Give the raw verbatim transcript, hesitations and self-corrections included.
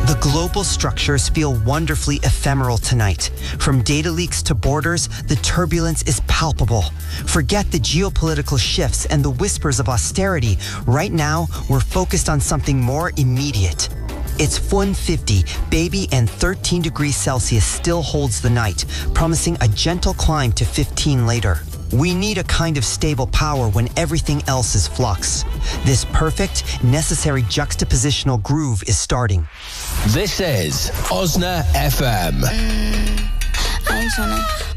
The global structures feel wonderfully ephemeral tonight. From data leaks to borders, the turbulence is palpable. Forget the geopolitical shifts and the whispers of austerity. Right now, we're focused on something more immediate. It's Fun fifty, baby, and thirteen degrees Celsius still holds the night, promising a gentle climb to fifteen later. We need a kind of stable power when everything else is flux. This perfect, necessary juxtapositional groove is starting. This is Osna F M. Mm, I ain't tryna